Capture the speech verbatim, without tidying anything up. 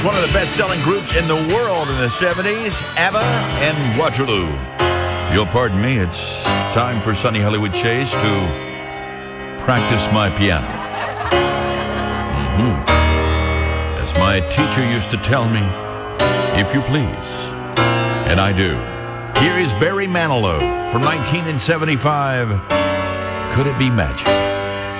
One of the best-selling groups in the world in the seventies, ABBA and Waterloo. You'll pardon me, it's time for Sonny Hollywood Chase to practice my piano. Mm-hmm. As my teacher used to tell me, if you please, and I do. Here is Barry Manilow from nineteen seventy-five, Could It Be Magic?